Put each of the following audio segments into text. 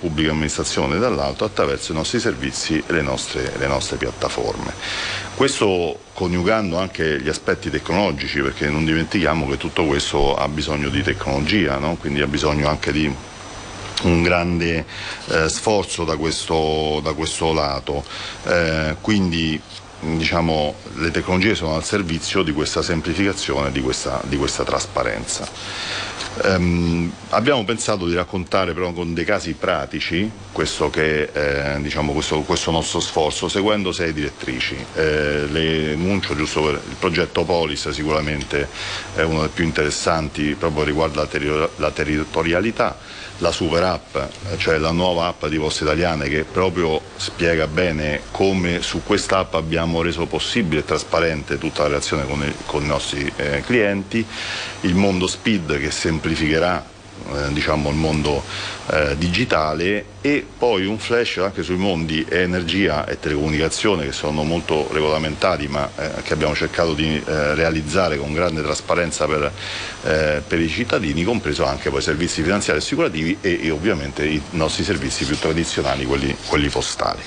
pubblica amministrazione dall'altro, attraverso i nostri servizi e le nostre piattaforme. Questo coniugando anche gli aspetti tecnologici, perché non dimentichiamo che tutto questo ha bisogno di tecnologia, no? Quindi ha bisogno anche di un grande sforzo da questo lato, quindi diciamo le tecnologie sono al servizio di questa semplificazione, di questa trasparenza. Abbiamo pensato di raccontare però con dei casi pratici questo nostro sforzo, seguendo 6 direttrici. Le enuncio giusto per il progetto Polis, sicuramente è uno dei più interessanti, proprio riguarda la territorialità. La super app, cioè la nuova app di Poste Italiane, che proprio spiega bene come su questa app abbiamo reso possibile e trasparente tutta la relazione con i nostri clienti. Il mondo Speed, che semplificherà il mondo digitale, e poi un flash anche sui mondi energia e telecomunicazione, che sono molto regolamentati, ma che abbiamo cercato di realizzare con grande trasparenza per i cittadini, compreso anche poi servizi finanziari e assicurativi e ovviamente i nostri servizi più tradizionali, quelli postali.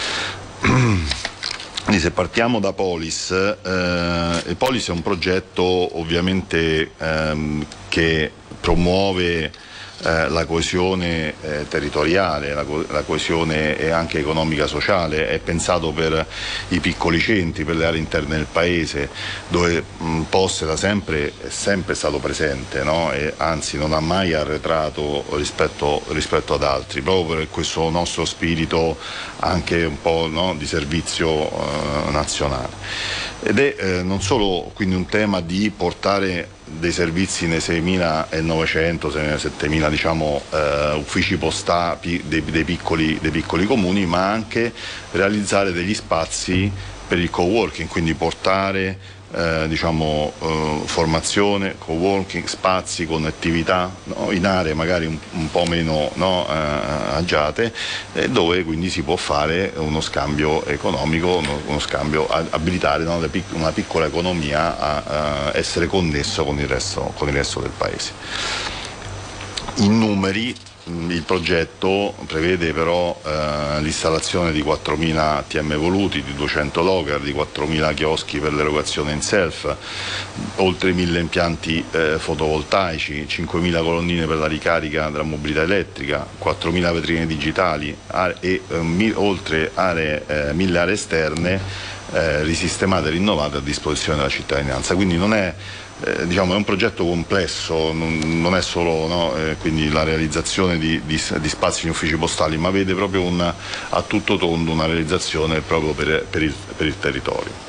Quindi se partiamo da Polis, Polis è un progetto ovviamente che promuove la coesione territoriale, la coesione e anche economica sociale. È pensato per i piccoli centri, per le aree interne del paese, dove Poste da sempre è sempre stato presente, no? E anzi non ha mai arretrato rispetto ad altri, proprio per questo nostro spirito anche un po', no, di servizio nazionale. Ed è non solo quindi un tema di portare dei servizi nei 6.900, 7.000 uffici postali dei piccoli comuni, ma anche realizzare degli spazi per il co-working, quindi portare formazione, co-working, spazi, connettività, no? In aree magari un po' meno, no, agiate, dove quindi si può fare uno scambio economico, uno scambio, abilitare, no, una piccola economia a essere connesso con il resto del paese. In numeri, il progetto prevede però l'installazione di 4.000 ATM evoluti, di 200 locker, di 4.000 chioschi per l'erogazione in self, oltre 1.000 impianti fotovoltaici, 5.000 colonnine per la ricarica della mobilità elettrica, 4.000 vetrine digitali e oltre 1.000 aree esterne risistemate e rinnovate a disposizione della cittadinanza. Quindi non è è un progetto complesso, non è solo, no, quindi la realizzazione di spazi in uffici postali, ma vede proprio a tutto tondo una realizzazione proprio per il territorio.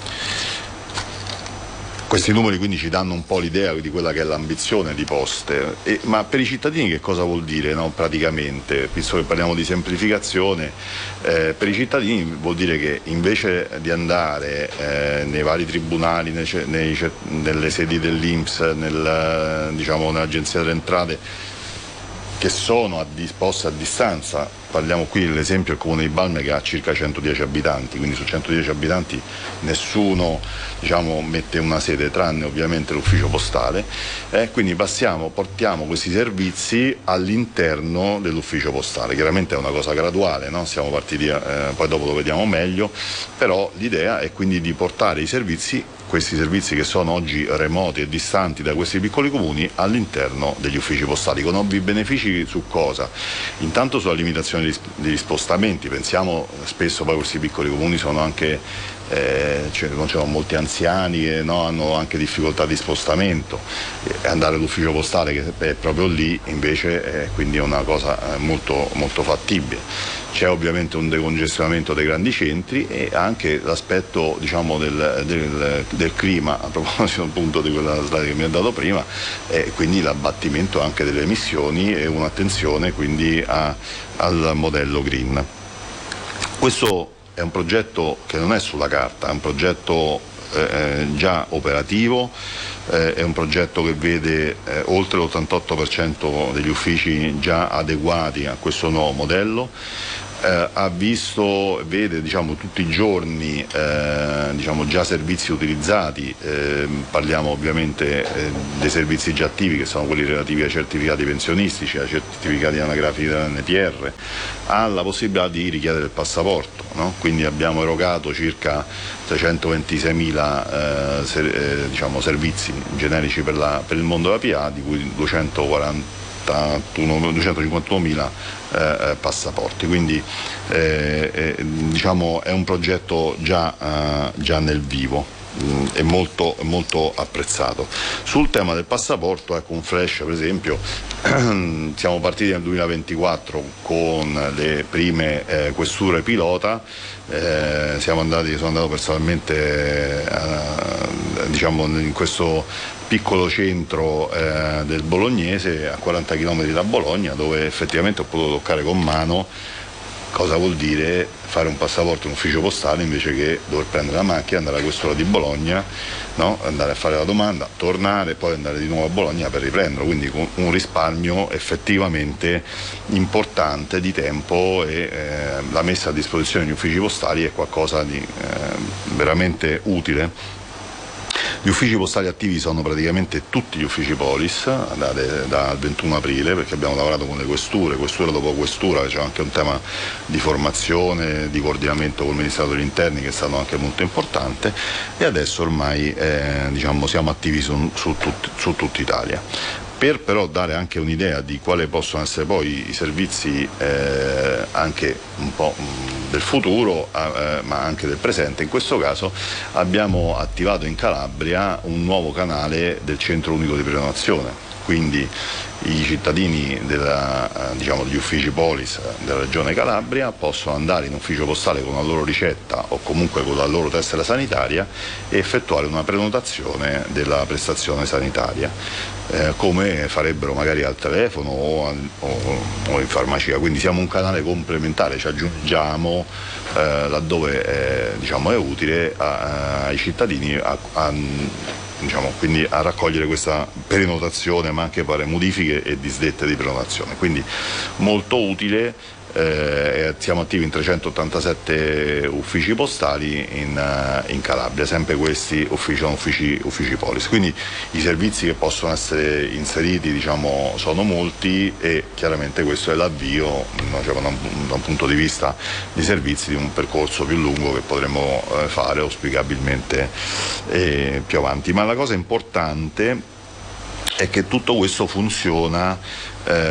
Questi numeri quindi ci danno un po' l'idea di quella che è l'ambizione di Poste, ma per i cittadini che cosa vuol dire, no, praticamente, visto che parliamo di semplificazione, per i cittadini vuol dire che invece di andare nei vari tribunali, nelle sedi dell'INPS, nell'Agenzia delle Entrate, che sono disposte a distanza, parliamo qui dell'esempio del Comune di Balme, che ha circa 110 abitanti, quindi su 110 abitanti nessuno mette una sede, tranne ovviamente l'ufficio postale, quindi portiamo questi servizi all'interno dell'ufficio postale. Chiaramente è una cosa graduale, no? Siamo partiti, poi dopo lo vediamo meglio, però l'idea è quindi di portare questi servizi che sono oggi remoti e distanti da questi piccoli comuni all'interno degli uffici postali, con ovvi benefici su cosa? Intanto sulla limitazione degli spostamenti. Pensiamo spesso poi questi piccoli comuni sono anche c'erano molti anziani che, no, hanno anche difficoltà di spostamento, andare all'ufficio postale, che è proprio lì, invece è quindi una cosa molto, molto fattibile. C'è ovviamente un decongestionamento dei grandi centri e anche l'aspetto del clima, a proposito appunto di quella slide che mi ha dato prima, e quindi l'abbattimento anche delle emissioni e un'attenzione quindi al modello green. Questo è un progetto che non è sulla carta, è un progetto già operativo, è un progetto che vede oltre l'88% degli uffici già adeguati a questo nuovo modello. vede tutti i giorni già servizi utilizzati, parliamo ovviamente dei servizi già attivi che sono quelli relativi ai certificati pensionistici, ai certificati anagrafici dell'NPR, ha la possibilità di richiedere il passaporto, no? Quindi abbiamo erogato circa 626.000 servizi generici per il mondo della PA, di cui 251.000 passaporti, quindi è un progetto già nel vivo, è molto apprezzato. Sul tema del passaporto, ecco un flash, per esempio, siamo partiti nel 2024 con le prime questure pilota. Sono andato personalmente in questo piccolo centro del bolognese, a 40 km da Bologna, dove effettivamente ho potuto toccare con mano cosa vuol dire fare un passaporto in ufficio postale invece che dover prendere la macchina, andare alla questura di Bologna, no? Andare a fare la domanda, tornare e poi andare di nuovo a Bologna per riprenderlo, quindi con un risparmio effettivamente importante di tempo, e la messa a disposizione degli uffici postali è qualcosa di veramente utile. Gli uffici postali attivi sono praticamente tutti gli uffici Polis dal 21 aprile, perché abbiamo lavorato con le questura dopo questura. C'è anche un tema di formazione, di coordinamento con il Ministero degli Interni che è stato anche molto importante, e adesso ormai siamo attivi su tutta Italia. Per però dare anche un'idea di quali possono essere poi i servizi anche un po' del futuro, ma anche del presente, in questo caso abbiamo attivato in Calabria un nuovo canale del Centro Unico di Prenotazione. Quindi i cittadini degli uffici Polis della Regione Calabria possono andare in ufficio postale con la loro ricetta o comunque con la loro tessera sanitaria e effettuare una prenotazione della prestazione sanitaria, come farebbero magari al telefono o in farmacia. Quindi siamo un canale complementare, ci aggiungiamo laddove è utile ai cittadini quindi a raccogliere questa prenotazione, ma anche fare modifiche e disdette di prenotazione. Quindi molto utile. Siamo attivi in 387 uffici postali in Calabria, sempre questi sono uffici Polis. Quindi i servizi che possono essere inseriti sono molti, e chiaramente questo è l'avvio da un punto di vista di servizi di un percorso più lungo che potremo fare auspicabilmente più avanti. Ma la cosa importante è che tutto questo funziona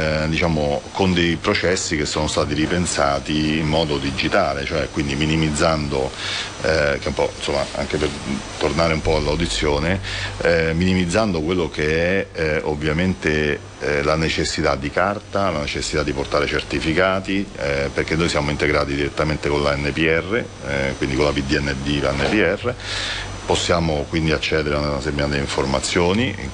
con dei processi che sono stati ripensati in modo digitale, cioè quindi minimizzando, che un po', anche per tornare un po' all'audizione, minimizzando quello che è ovviamente la necessità di carta, la necessità di portare certificati, perché noi siamo integrati direttamente con la NPR, quindi con la PDND, la NPR. Possiamo quindi accedere a una serie di informazioni in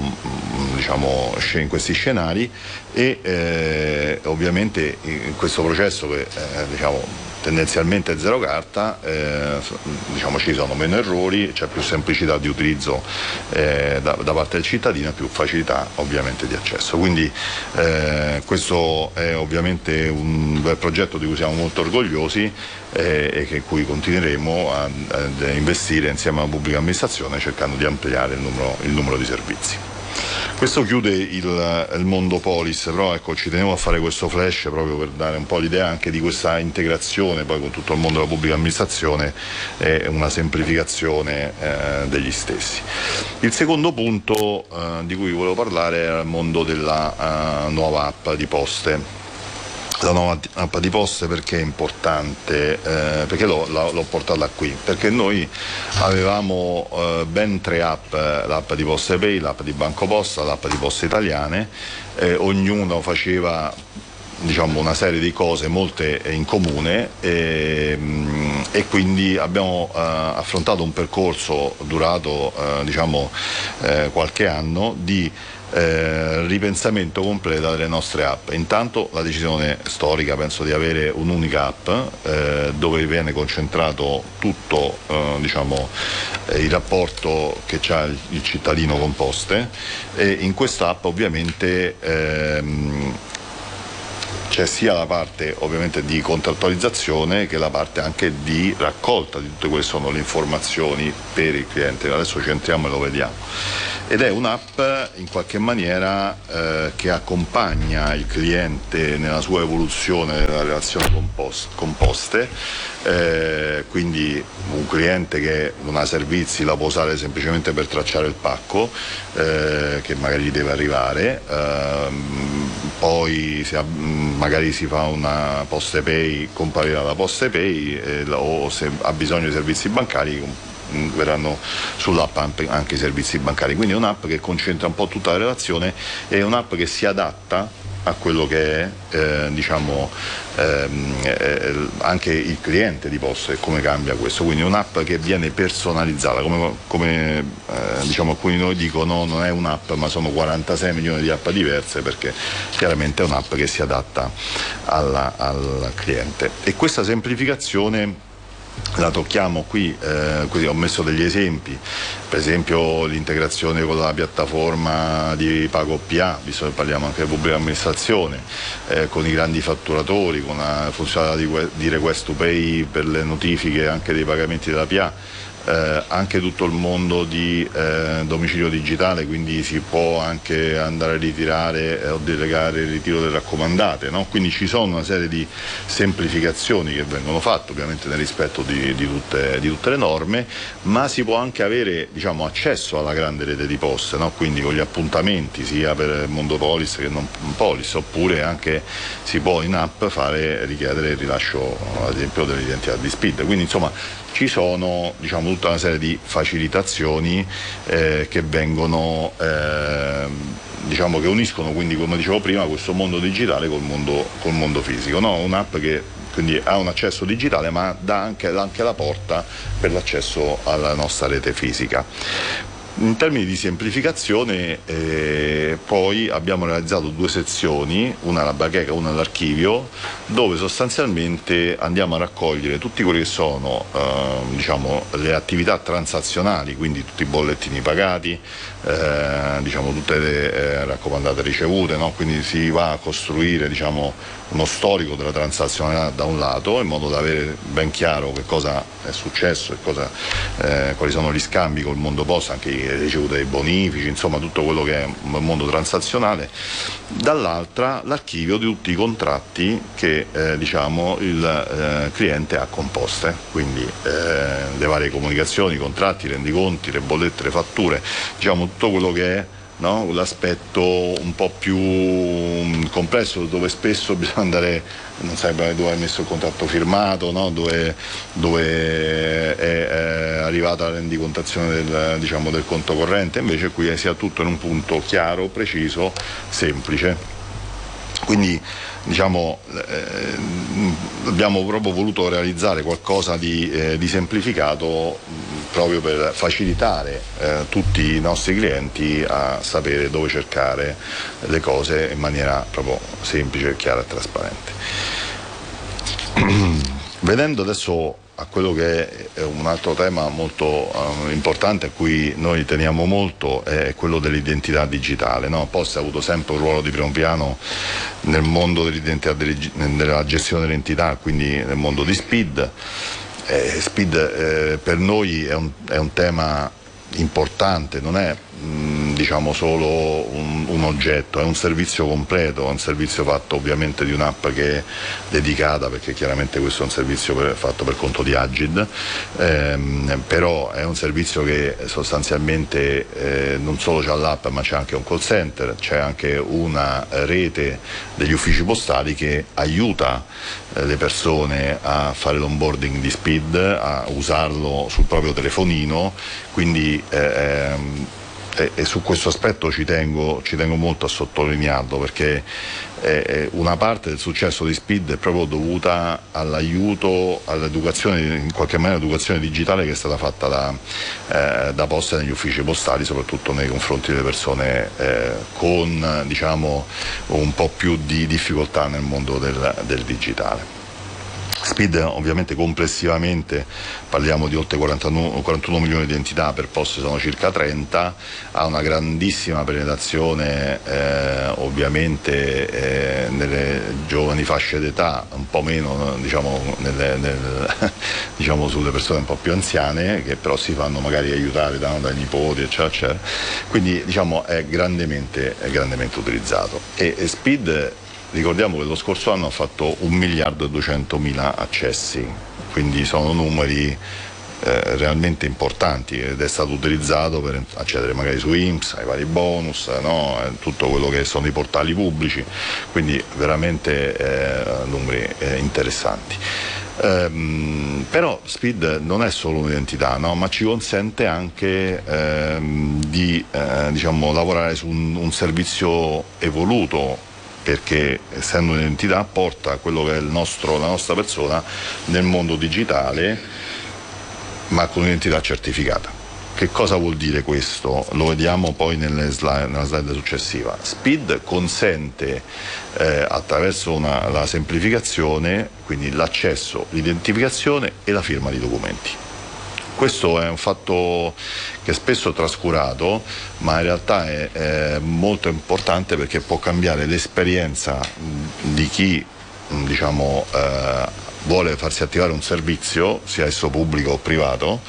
questi scenari, e ovviamente in questo processo che tendenzialmente è zero carta, ci sono meno errori, c'è più semplicità di utilizzo da parte del cittadino e più facilità ovviamente di accesso. Quindi questo è ovviamente un bel progetto di cui siamo molto orgogliosi, e che cui continueremo ad investire insieme alla pubblica amministrazione, cercando di ampliare il numero di servizi. Questo chiude il mondo Polis, però ecco, ci tenevo a fare questo flash proprio per dare un po' l'idea anche di questa integrazione poi con tutto il mondo della pubblica amministrazione e una semplificazione degli stessi. Il secondo punto di cui volevo parlare era il mondo della nuova app di Poste. La nuova app di Poste perché è importante? Perché l'ho portata qui? Perché noi avevamo ben 3 app, l'app di Poste Pay, l'app di BancoPosta, l'app di Poste Italiane, ognuno faceva una serie di cose, molte in comune, e quindi abbiamo affrontato un percorso durato qualche anno di ripensamento completo delle nostre app. Intanto la decisione storica, penso, di avere un'unica app dove viene concentrato tutto il rapporto che ha il cittadino con Poste, e in questa app ovviamente c'è sia la parte ovviamente di contrattualizzazione che la parte anche di raccolta di tutte quelle sono le informazioni per il cliente. Adesso ci entriamo e lo vediamo. Ed è un'app in qualche maniera che accompagna il cliente nella sua evoluzione della relazione con Poste, quindi un cliente che non ha servizi la può usare semplicemente per tracciare il pacco che magari gli deve arrivare, poi magari si fa una PostePay, comparirà la PostePay, o se ha bisogno di servizi bancari verranno sull'app anche i servizi bancari. Quindi è un'app che concentra un po' tutta la relazione, è un'app che si adatta a quello che è anche il cliente di Poste e come cambia questo. Quindi è un'app che viene personalizzata, come diciamo alcuni di noi dicono, non è un'app ma sono 46 milioni di app diverse, perché chiaramente è un'app che si adatta al cliente. E questa semplificazione la tocchiamo qui, così ho messo degli esempi, per esempio l'integrazione con la piattaforma di Pago PA, visto che parliamo anche di pubblica amministrazione, con i grandi fatturatori, con la funzionalità di Request to Pay per le notifiche anche dei pagamenti della PA, anche tutto il mondo di domicilio digitale, quindi si può anche andare a ritirare o delegare il ritiro delle raccomandate, no? Quindi ci sono una serie di semplificazioni che vengono fatte ovviamente nel rispetto di tutte le norme, ma si può anche avere, diciamo, accesso alla grande rete di poste, no? Quindi con gli appuntamenti sia per il mondo Polis che non Polis, oppure anche si può in app richiedere il rilascio ad esempio dell'identità di SPID. Quindi insomma ci sono, diciamo, tutta una serie di facilitazioni che vengono diciamo che uniscono, quindi come dicevo prima, questo mondo digitale col mondo fisico, no? Un'app che quindi ha un accesso digitale ma dà anche la porta per l'accesso alla nostra rete fisica. In termini di semplificazione poi abbiamo realizzato 2 sezioni, una alla bacheca e una all'archivio, dove sostanzialmente andiamo a raccogliere tutti quelli che sono diciamo, le attività transazionali, quindi tutti i bollettini pagati, diciamo, tutte le raccomandate ricevute, no? Quindi si va a costruire, diciamo, uno storico della transazionalità da un lato, in modo da avere ben chiaro che cosa è successo e quali sono gli scambi col mondo posta, anche le ricevute dei bonifici, insomma tutto quello che è il mondo transazionale. Dall'altra l'archivio di tutti i contratti che diciamo il cliente ha con Poste, quindi le varie comunicazioni, i contratti, i rendiconti, le bollette, le fatture, diciamo tutto quello che è, no? L'aspetto un po' più complesso, dove spesso bisogna andare, non sai dove hai messo il contratto firmato, no? dove è arrivata la rendicontazione del conto corrente, invece qui sia tutto in un punto chiaro, preciso, semplice. Quindi diciamo abbiamo proprio voluto realizzare qualcosa di semplificato, proprio per facilitare tutti i nostri clienti a sapere dove cercare le cose in maniera proprio semplice, chiara e trasparente. Venendo adesso a quello che è un altro tema molto importante, a cui noi teniamo molto, è quello dell'identità digitale, no? Poste ha avuto sempre un ruolo di primo piano nel mondo dell'identità, della gestione dell'entità, quindi nel mondo di SPID. SPID per noi è un tema importante, non è diciamo solo un oggetto, è un servizio completo, è un servizio fatto ovviamente di un'app che è dedicata, perché chiaramente questo è un servizio fatto per conto di Agid, però è un servizio che sostanzialmente non solo c'ha l'app, ma c'è anche un call center, c'è anche una rete degli uffici postali che aiuta le persone a fare l'onboarding di SPID, a usarlo sul proprio telefonino, quindi e su questo aspetto ci tengo molto a sottolinearlo, perché una parte del successo di SPID è proprio dovuta all'aiuto, all'educazione, in qualche maniera l'educazione digitale che è stata fatta da Poste negli uffici postali, soprattutto nei confronti delle persone con, diciamo, un po' più di difficoltà nel mondo del digitale. SPID ovviamente complessivamente parliamo di oltre 41 milioni di entità, per poste sono circa 30, ha una grandissima penetrazione ovviamente nelle giovani fasce d'età, un po' meno diciamo, diciamo sulle persone un po' più anziane, che però si fanno magari aiutare dai nipoti eccetera eccetera, quindi diciamo è grandemente utilizzato. E SPID, ricordiamo che lo scorso anno ha fatto 1.200.000 accessi, quindi sono numeri realmente importanti, ed è stato utilizzato per accedere magari su INPS, ai vari bonus, no? Tutto quello che sono i portali pubblici, quindi veramente numeri interessanti. Però SPID non è solo un'identità, no? Ma ci consente anche di diciamo, lavorare su un servizio evoluto, perché essendo un'entità porta quello che è la nostra persona nel mondo digitale, ma con un'identità certificata. Che cosa vuol dire questo? Lo vediamo poi nella slide successiva. SPID consente attraverso la semplificazione, quindi l'accesso, l'identificazione e la firma di documenti. Questo è un fatto che spesso è trascurato, ma in realtà è molto importante, perché può cambiare l'esperienza di chi diciamo, vuole farsi attivare un servizio, sia esso pubblico o privato,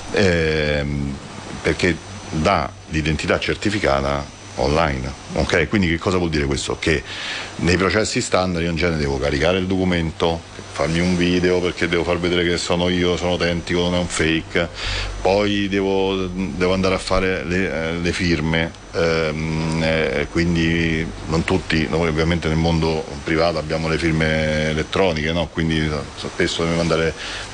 perché dà l'identità certificata online. Ok? Quindi che cosa vuol dire questo? Che nei processi standard io in genere devo caricare il documento, farmi un video perché devo far vedere che sono autentico, non è un fake, poi devo andare a fare le firme, quindi non tutti, noi ovviamente nel mondo privato abbiamo le firme elettroniche, no? Quindi spesso devo mandare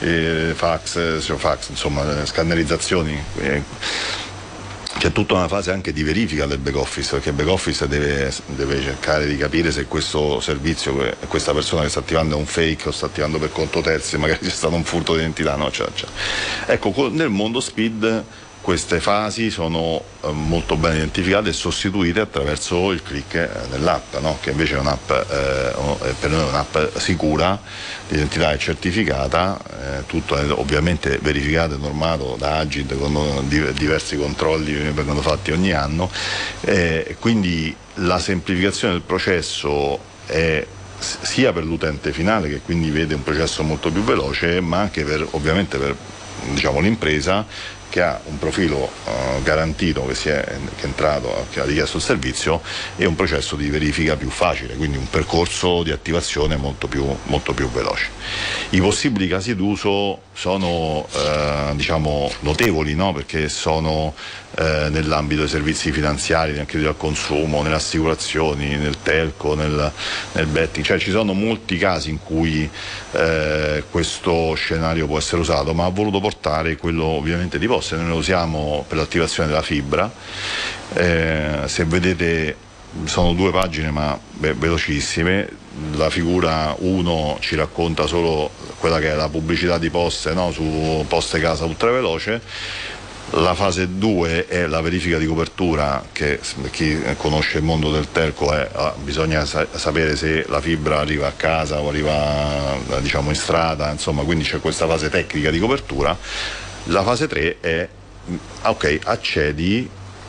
fax, insomma scannerizzazioni. C'è tutta una fase anche di verifica del back office, perché il back office deve cercare di capire se questo servizio, questa persona che sta attivando è un fake o sta attivando per conto terzi, magari c'è stato un furto di identità, no? Ecco, nel mondo SPID queste fasi sono molto ben identificate e sostituite attraverso il click nell'app, no? Che invece è un'app, per noi è un'app sicura, l'identità è certificata, tutto è ovviamente verificato e normato da Agid con diversi controlli che vengono fatti ogni anno, quindi la semplificazione del processo è sia per l'utente finale, che quindi vede un processo molto più veloce, ma anche ovviamente per diciamo, l'impresa, che ha un profilo garantito, che è entrato, che ha richiesto il servizio, e un processo di verifica più facile, quindi un percorso di attivazione molto più veloce. I possibili casi d'uso sono diciamo notevoli, no? Perché sono nell'ambito dei servizi finanziari, nel credito al consumo, nelle assicurazioni, nel telco, nel betting, cioè ci sono molti casi in cui questo scenario può essere usato, ma ha voluto portare quello ovviamente di poste. Noi lo usiamo per l'attivazione della fibra, se vedete sono 2 pagine ma velocissime. La figura 1 ci racconta solo quella che è la pubblicità di poste, no? Su Poste Casa ultraveloce. La fase 2 è la verifica di copertura, che chi conosce il mondo del telco bisogna sapere se la fibra arriva a casa o arriva diciamo in strada, insomma, quindi c'è questa fase tecnica di copertura. La fase 3 è ok, accedi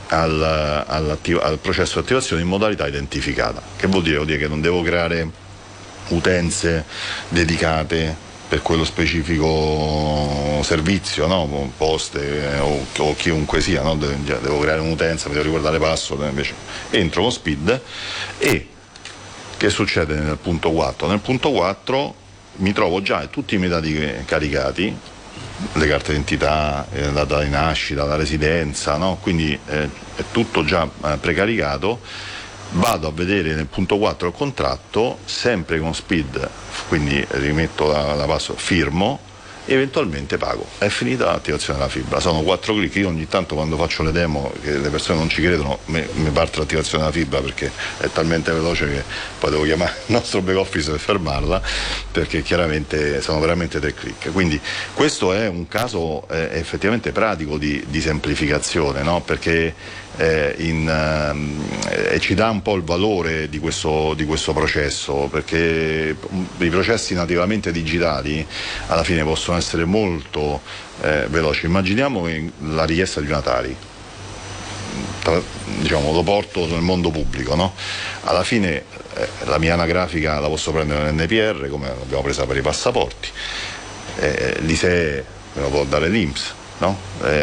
al processo di attivazione in modalità identificata. Che vuol dire? Vuol dire che non devo creare utenze dedicate per quello specifico servizio, no? Poste o chiunque sia, no? Devo creare un'utenza, mi devo ricordare password, invece entro con SPID. E che succede nel punto 4? Nel punto 4 mi trovo già tutti i miei dati caricati, le carte d'identità, la data di nascita, la residenza, no? Quindi è tutto già precaricato. Vado a vedere nel punto 4 il contratto, sempre con SPID, quindi rimetto la password, firmo, eventualmente pago. È finita l'attivazione della fibra. Sono 4 clic. Io ogni tanto quando faccio le demo, che le persone non ci credono, mi parte l'attivazione della fibra, perché è talmente veloce che poi devo chiamare il nostro back office per fermarla, perché chiaramente sono veramente 3 clic. Quindi questo è un caso effettivamente pratico di semplificazione, no? Perché e ci dà un po' il valore di questo processo, perché i processi nativamente digitali alla fine possono essere molto veloci. Immaginiamo la richiesta di una Tari, diciamo, lo porto nel mondo pubblico, no? Alla fine la mia anagrafica la posso prendere nell'NPR come l'abbiamo presa per i passaporti, l'ISEE me lo può dare l'INPS, no?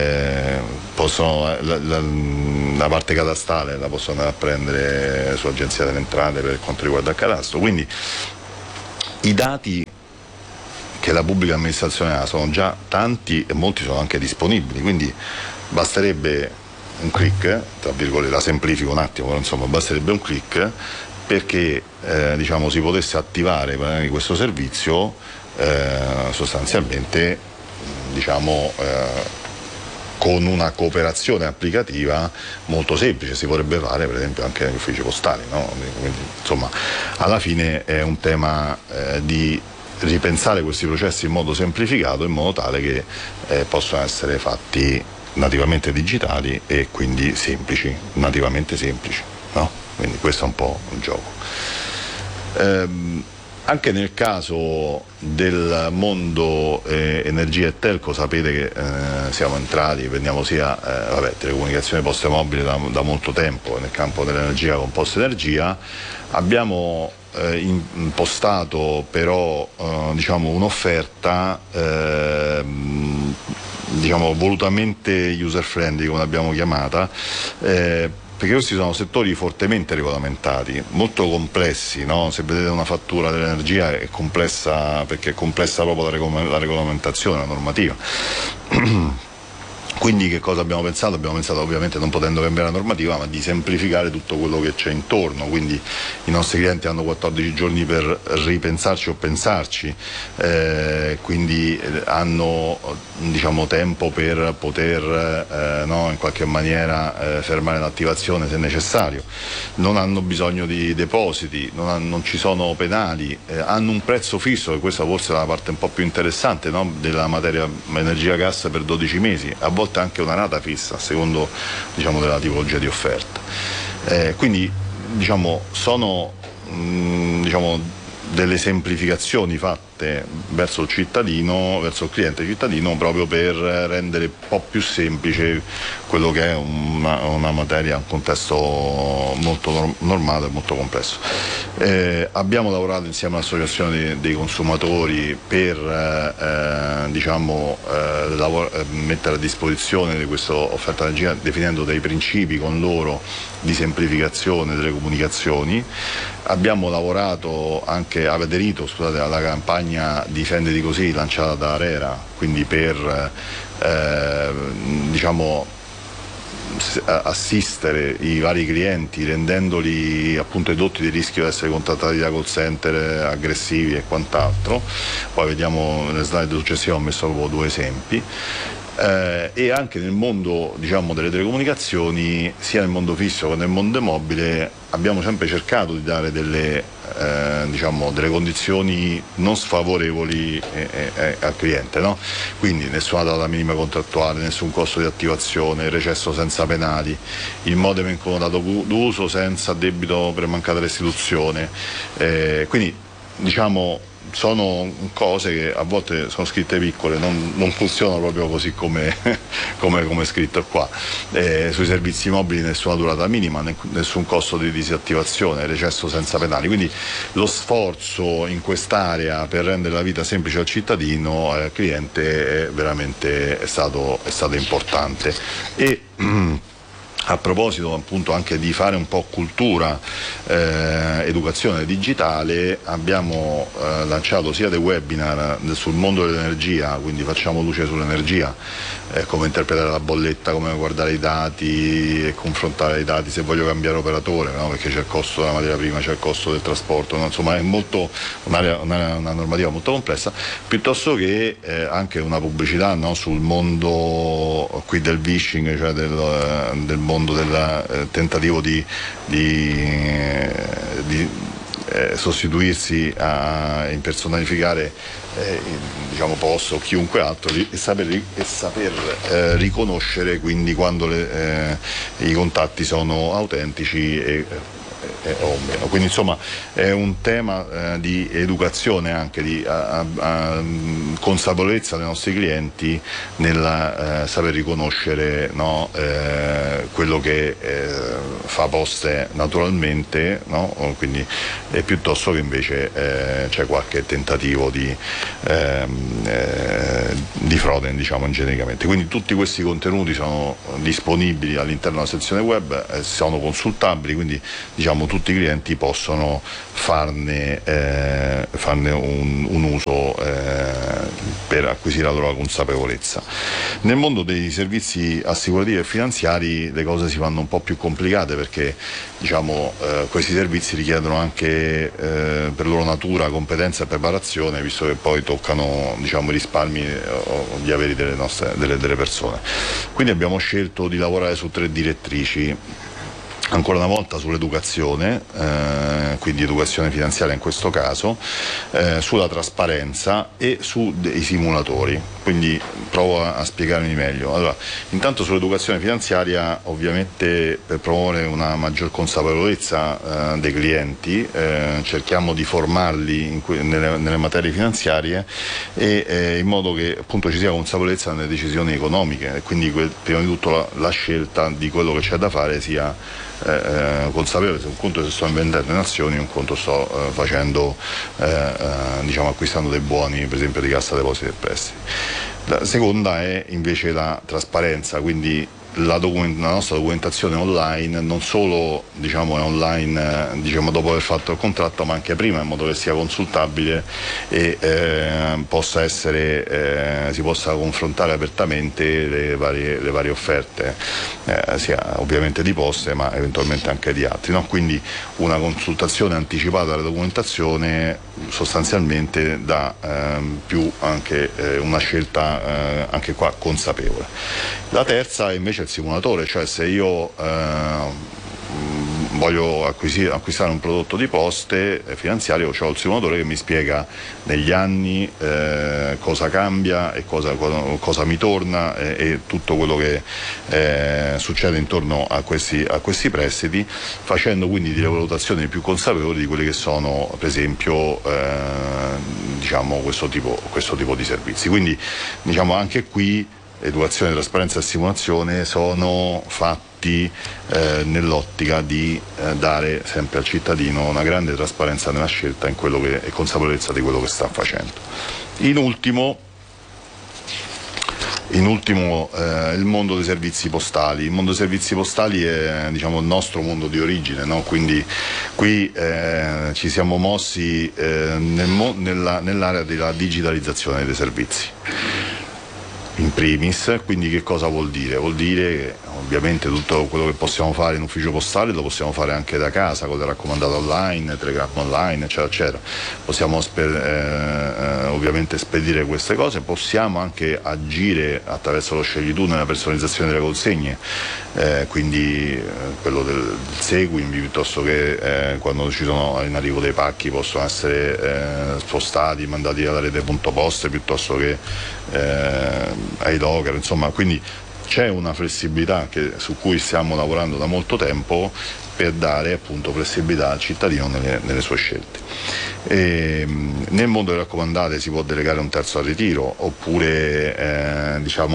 La parte catastale la posso andare a prendere sull'Agenzia delle Entrate per quanto riguarda il cadastro. Quindi i dati che la pubblica amministrazione ha sono già tanti e molti sono anche disponibili, quindi basterebbe un click, tra virgolette, la semplifico un attimo, però insomma basterebbe un click perché diciamo, si potesse attivare questo servizio sostanzialmente, diciamo, con una cooperazione applicativa molto semplice. Si potrebbe fare per esempio anche negli uffici postali, no? Quindi, insomma, alla fine è un tema di ripensare questi processi in modo semplificato, in modo tale che possano essere fatti nativamente digitali e quindi semplici, nativamente semplici, no? Quindi questo è un po' un gioco. Anche nel caso del mondo energia e telco, sapete che siamo entrati, vendiamo sia telecomunicazione, poste mobili da molto tempo nel campo dell'energia con Poste Energia. Abbiamo impostato però diciamo un'offerta diciamo volutamente user friendly, come l'abbiamo chiamata, perché questi sono settori fortemente regolamentati, molto complessi, no? Se vedete una fattura dell'energia è complessa, perché è complessa proprio la regolamentazione, la normativa. Quindi che cosa abbiamo pensato? Abbiamo pensato, ovviamente non potendo cambiare la normativa, ma di semplificare tutto quello che c'è intorno. Quindi i nostri clienti hanno 14 giorni per ripensarci o pensarci, quindi hanno, diciamo, tempo per poter in qualche maniera fermare l'attivazione se necessario. Non hanno bisogno di depositi, non ci sono penali, hanno un prezzo fisso, e questa forse è la parte un po' più interessante, no? Della materia energia gas per 12 mesi, a volte anche una rata fissa a secondo, diciamo, della tipologia di offerta. Quindi, diciamo, sono delle semplificazioni fatte verso il cittadino, verso il cliente cittadino, proprio per rendere un po' più semplice quello che è una materia, un contesto molto normato e molto complesso. Abbiamo lavorato insieme all'associazione dei consumatori per mettere a disposizione di questa offerta energia, definendo dei principi con loro di semplificazione delle comunicazioni. Abbiamo lavorato anche, aderito alla campagna Difenditi Così lanciata da ARERA, quindi per assistere i vari clienti, rendendoli appunto edotti del rischio di essere contattati da call center aggressivi e quant'altro. Poi vediamo nelle slide successive, ho messo proprio 2 esempi. E anche nel mondo, diciamo, delle telecomunicazioni, sia nel mondo fisso che nel mondo mobile, abbiamo sempre cercato di dare delle condizioni non sfavorevoli al cliente, no? Quindi nessuna data minima contrattuale, nessun costo di attivazione, il recesso senza penali, il modem incomodato d'uso senza debito per mancata restituzione, quindi, diciamo, sono cose che a volte sono scritte piccole, non funzionano proprio così come è scritto qua. Sui servizi mobili nessuna durata minima, nessun costo di disattivazione, recesso senza penali. Quindi lo sforzo in quest'area per rendere la vita semplice al cittadino, al cliente, è stato importante. E a proposito appunto anche di fare un po' cultura, educazione digitale, abbiamo lanciato sia dei webinar sul mondo dell'energia, quindi facciamo luce sull'energia, come interpretare la bolletta, come guardare i dati e confrontare i dati se voglio cambiare operatore, no? Perché c'è il costo della materia prima, c'è il costo del trasporto, no? Insomma è una normativa molto complessa, piuttosto che anche una pubblicità, no? Sul mondo qui del phishing, cioè del mondo del tentativo di sostituirsi a impersonificare diciamo posto o chiunque altro e saper riconoscere quindi quando i contatti sono autentici o meno. Quindi insomma è un tema di educazione, anche di consapevolezza dei nostri clienti nel saper riconoscere, no, quello che fa Poste naturalmente, no? Quindi piuttosto che invece c'è qualche tentativo di frode, diciamo, genericamente. Quindi tutti questi contenuti sono disponibili all'interno della sezione web, sono consultabili, quindi diciamo tutti i clienti possono farne un uso per acquisire la loro consapevolezza. Nel mondo dei servizi assicurativi e finanziari le cose si fanno un po' più complicate, perché diciamo questi servizi richiedono anche per loro natura competenza e preparazione, visto che poi toccano, diciamo, i risparmi o gli averi delle persone. Quindi abbiamo scelto di lavorare su 3 direttrici. Ancora una volta sull'educazione, quindi educazione finanziaria in questo caso, sulla trasparenza e sui simulatori. Quindi provo a spiegarmi meglio. Allora, intanto sull'educazione finanziaria, ovviamente per promuovere una maggior consapevolezza dei clienti, cerchiamo di formarli nelle materie finanziarie e in modo che appunto ci sia consapevolezza nelle decisioni economiche, e quindi prima di tutto la scelta di quello che c'è da fare sia consapevole se un conto sto invendendo in azioni, un conto sto facendo diciamo acquistando dei buoni, per esempio di Cassa Depositi e Prestiti. La seconda è invece la trasparenza, quindi la nostra documentazione online non solo, diciamo, è online dopo aver fatto il contratto, ma anche prima, in modo che sia consultabile e si possa confrontare apertamente le varie offerte, sia ovviamente di Poste ma eventualmente anche di altri, no? Quindi una consultazione anticipata della documentazione sostanzialmente dà più anche una scelta anche qua consapevole. La terza è invece il simulatore, cioè se io voglio acquistare un prodotto di Poste finanziario, ho il simulatore che mi spiega negli anni cosa cambia e cosa mi torna e tutto quello che succede intorno a questi prestiti, facendo quindi delle valutazioni più consapevoli di quelli che sono, per esempio, diciamo questo tipo di servizi. Quindi diciamo anche qui educazione, trasparenza e simulazione sono fatti nell'ottica di dare sempre al cittadino una grande trasparenza nella scelta e consapevolezza di quello che sta facendo. In ultimo il mondo dei servizi postali. Il mondo dei servizi postali è, diciamo, il nostro mondo di origine, no? Quindi qui ci siamo mossi nell'area della digitalizzazione dei servizi. In primis, quindi che cosa vuol dire? Vuol dire che ovviamente tutto quello che possiamo fare in ufficio postale lo possiamo fare anche da casa, con le raccomandate online, telegramma online, eccetera, eccetera. Possiamo ovviamente spedire queste cose, possiamo anche agire attraverso lo scegli tu nella personalizzazione delle consegne, quindi quello del seguimi, piuttosto che quando ci sono in arrivo dei pacchi possono essere spostati, mandati alla rete punto poste piuttosto che ai docker, insomma, quindi c'è una flessibilità su cui stiamo lavorando da molto tempo per dare appunto flessibilità al cittadino nelle sue scelte. Nel mondo delle raccomandate si può delegare un terzo al ritiro, oppure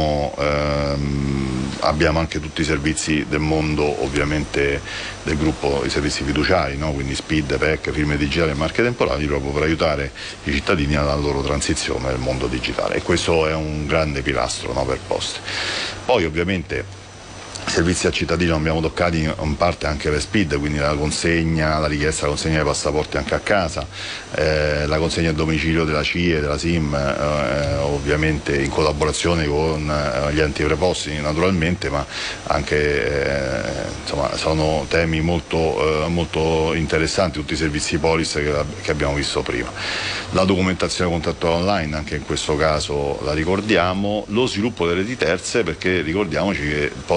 abbiamo anche tutti i servizi del mondo, ovviamente del gruppo, i servizi fiduciari, no? Quindi SPID, PEC, firme digitali e marche temporali, proprio per aiutare i cittadini alla loro transizione nel mondo digitale, e questo è un grande pilastro, no, per Poste. Poi ovviamente servizi al cittadino abbiamo toccati in parte anche per SPID, quindi la richiesta della consegna dei passaporti anche a casa, la consegna a domicilio della CIE, della SIM, ovviamente in collaborazione con gli enti preposti naturalmente, ma anche insomma sono temi molto interessanti tutti i servizi Polis che abbiamo visto prima. La documentazione contrattuale online, anche in questo caso la ricordiamo, lo sviluppo delle reti terze, perché ricordiamoci che Poste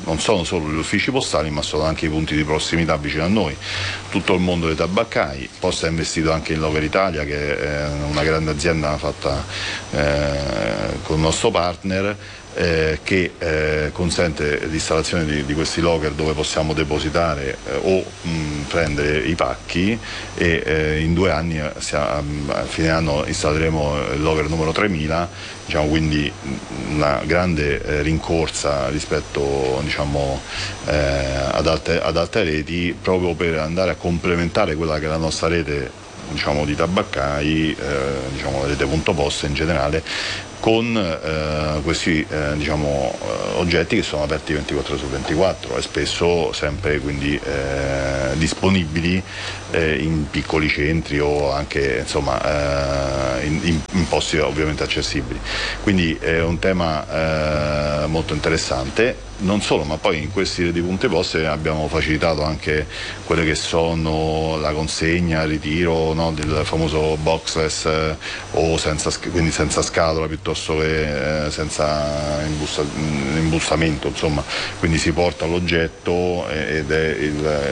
non sono solo gli uffici postali, ma sono anche i punti di prossimità vicino a noi, tutto il mondo dei tabaccai. Posta ha investito anche in Locker Italia, che è una grande azienda fatta con il nostro partner, che consente l'installazione di questi locker dove possiamo depositare o prendere i pacchi, e in 2 anni, a fine anno, installeremo il locker numero 3000, diciamo, quindi una grande rincorsa rispetto, diciamo, ad altre reti, proprio per andare a complementare quella che è la nostra rete, diciamo, di tabaccai, diciamo, la rete punto posta in generale, con questi diciamo, oggetti che sono aperti 24 su 24 e spesso sempre quindi disponibili in piccoli centri o anche, insomma, in posti ovviamente accessibili. Quindi è un tema molto interessante. Non solo, ma poi in questi reti punte poste abbiamo facilitato anche quelle che sono la consegna, il ritiro, no, del famoso boxless, o quindi senza scatola piuttosto che senza imbustamento, insomma, quindi si porta l'oggetto ed è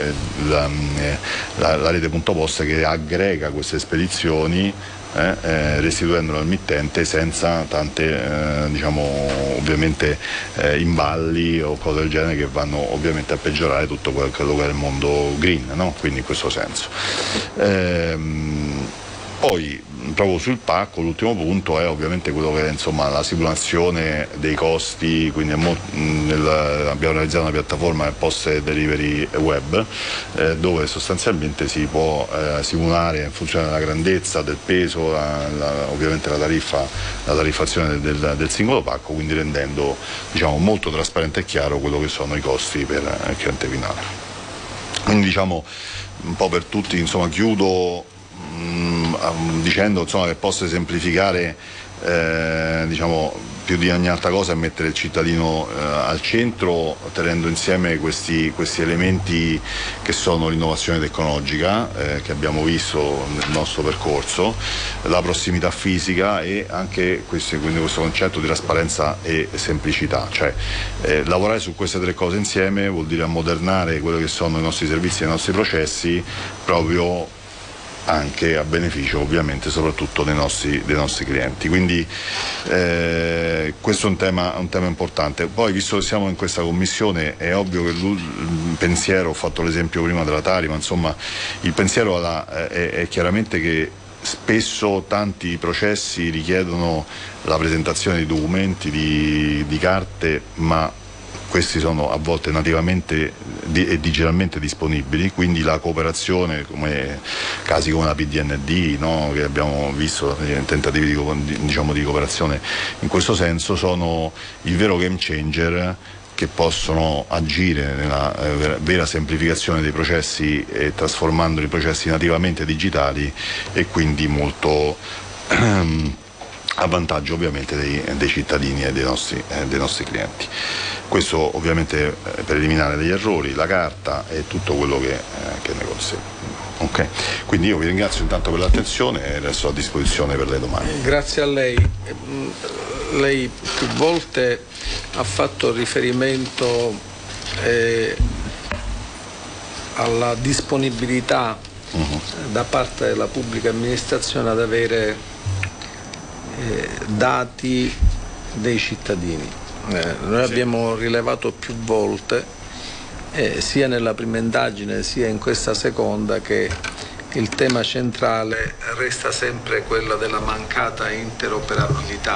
la rete punto poste che aggrega queste spedizioni, restituendolo al mittente senza tante diciamo ovviamente imballi o cose del genere che vanno ovviamente a peggiorare tutto quello che è il mondo green, no? Quindi in questo senso. Poi proprio sul pacco l'ultimo punto è ovviamente quello che è, insomma, la simulazione dei costi, quindi abbiamo realizzato una piattaforma post delivery web, dove sostanzialmente si può simulare in funzione della grandezza, del peso, ovviamente la tariffazione del singolo pacco, quindi rendendo, diciamo, molto trasparente e chiaro quello che sono i costi per il cliente finale. Quindi, diciamo, un po' per tutti, insomma, chiudo dicendo, insomma, che possa semplificare, diciamo, più di ogni altra cosa, è mettere il cittadino al centro, tenendo insieme questi elementi che sono l'innovazione tecnologica che abbiamo visto nel nostro percorso, la prossimità fisica e anche quindi questo concetto di trasparenza e semplicità. Cioè, lavorare su queste 3 cose insieme vuol dire ammodernare quello che sono i nostri servizi e i nostri processi, proprio anche a beneficio ovviamente soprattutto dei nostri clienti. Quindi questo è un tema importante. Poi, visto che siamo in questa commissione, è ovvio che il pensiero, ho fatto l'esempio prima della Tari, ma insomma il pensiero è chiaramente che spesso tanti processi richiedono la presentazione di documenti, di carte, ma questi sono a volte nativamente e digitalmente disponibili, quindi la cooperazione, come casi come la PDND, no, che abbiamo visto, tentativi di cooperazione in questo senso, sono il vero game changer che possono agire nella vera semplificazione dei processi e trasformando i processi nativamente digitali, e quindi molto a vantaggio ovviamente dei cittadini e dei nostri clienti. Questo ovviamente per eliminare degli errori, la carta e tutto quello che ne consegue. Okay. Quindi io vi ringrazio intanto per l'attenzione e resto a disposizione per le domande. Grazie a lei. Lei più volte ha fatto riferimento alla disponibilità da parte della pubblica amministrazione ad avere dati dei cittadini. Noi abbiamo rilevato più volte, sia nella prima indagine sia in questa seconda, che il tema centrale resta sempre quello della mancata interoperabilità.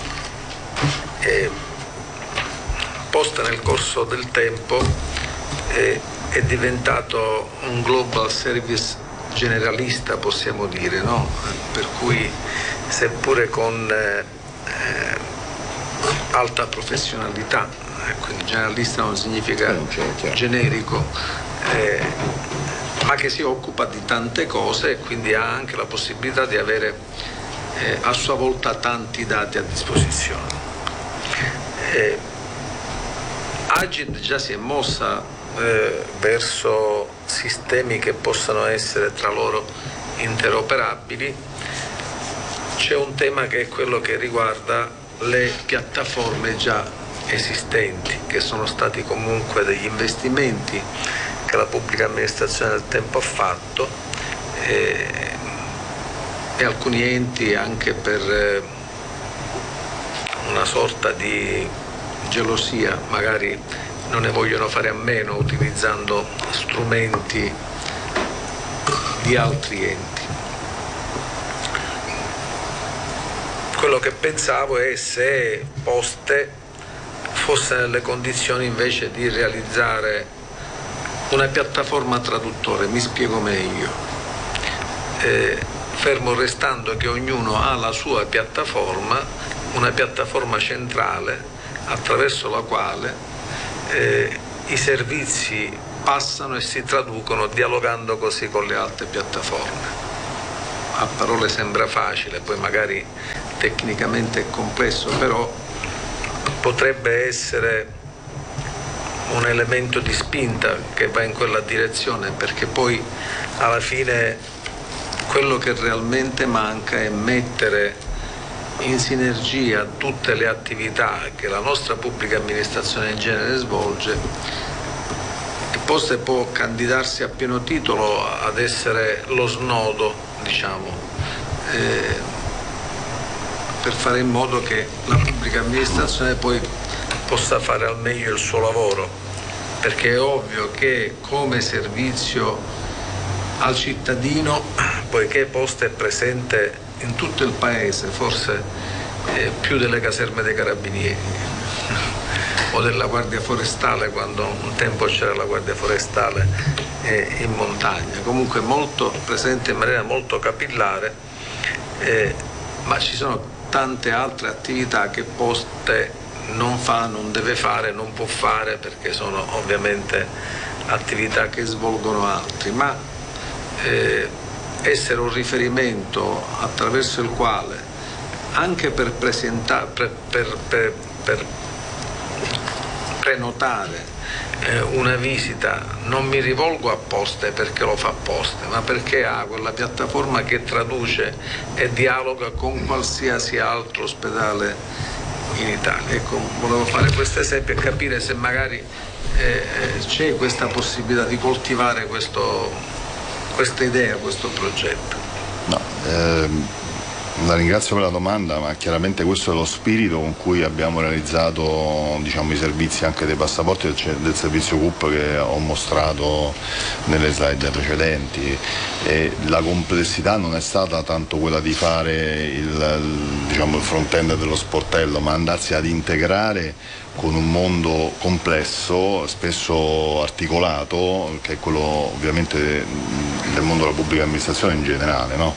Posta nel corso del tempo è diventato un global service generalista, possiamo dire, no? Per cui, seppure con alta professionalità, quindi generalista non significa generico, ma che si occupa di tante cose e quindi ha anche la possibilità di avere a sua volta tanti dati a disposizione. Agid già si è mossa verso sistemi che possano essere tra loro interoperabili. C'è un tema che è quello che riguarda le piattaforme già esistenti, che sono stati comunque degli investimenti che la pubblica amministrazione nel tempo ha fatto, e alcuni enti anche per una sorta di gelosia magari non ne vogliono fare a meno utilizzando strumenti di altri enti. Quello che pensavo è se Poste fosse nelle condizioni invece di realizzare una piattaforma traduttore. Mi spiego meglio. Fermo restando che ognuno ha la sua piattaforma, una piattaforma centrale attraverso la quale i servizi passano e si traducono dialogando così con le altre piattaforme. A parole sembra facile, poi magari tecnicamente è complesso, però potrebbe essere un elemento di spinta che va in quella direzione, perché poi alla fine quello che realmente manca è mettere in sinergia tutte le attività che la nostra pubblica amministrazione in genere svolge, e Poste può candidarsi a pieno titolo ad essere lo snodo, diciamo, per fare in modo che la pubblica amministrazione poi possa fare al meglio il suo lavoro, perché è ovvio che come servizio al cittadino, poiché Poste è presente in tutto il paese, forse più delle caserme dei carabinieri o della Guardia Forestale, quando un tempo c'era la Guardia Forestale in montagna, comunque molto presente in maniera molto capillare, ma ci sono tante altre attività che Poste non fa, non deve fare, non può fare, perché sono ovviamente attività che svolgono altri, ma essere un riferimento attraverso il quale, anche per prenotare una visita, non mi rivolgo a Poste perché lo fa Poste, ma perché ha quella piattaforma che traduce e dialoga con qualsiasi altro ospedale in Italia. Ecco, volevo fare questo esempio e capire se magari c'è questa possibilità di coltivare questa idea, questo progetto. No, la ringrazio per la domanda, ma chiaramente questo è lo spirito con cui abbiamo realizzato, diciamo, i servizi anche dei passaporti del servizio CUP che ho mostrato nelle slide precedenti. E la complessità non è stata tanto quella di fare il front-end dello sportello, ma andarsi ad integrare con un mondo complesso, spesso articolato, che è quello ovviamente del mondo della pubblica amministrazione in generale, no?